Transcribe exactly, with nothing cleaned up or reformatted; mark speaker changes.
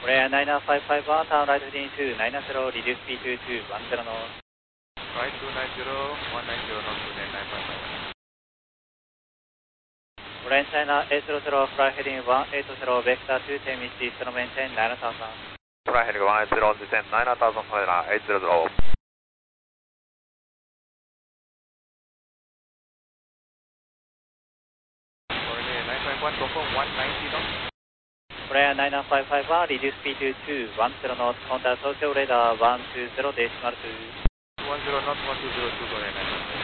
Speaker 1: これはナイナーファイブファイブワン、ターンライトヘディングツー、ナイナーゼロ、リデュース ピーツーツー、ワンゼロの。
Speaker 2: Right two nine zero, one nine zero, not two nine nine five five.
Speaker 1: これはチャイナエイトゼロゼロ、フライヘディングワンエイトゼロ、ベクターツーテンミスティストロメンテン、ナイナータウンさん。
Speaker 2: Fly heading one eight zero, descend nine thousand five hundred, eight zero zero. これでナインファイブワン、confirm one ninety knots.
Speaker 1: これはナイナーファイブファイブワン、リデュース ピーツーツー、ワンゼロの、コンタクト東京レーダーワンツーゼロ、デシマルツー。
Speaker 2: one zero knots, one two zero two, go ahead.